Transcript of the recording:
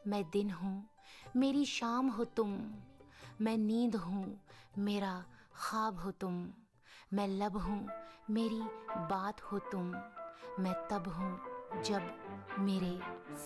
मैं दिन हूँ, मेरी शाम हो तुम। मैं नींद हूँ, मेरा ख्वाब हो तुम। मैं लब हूँ, मेरी बात हो तुम। मैं तब हूँ जब मेरे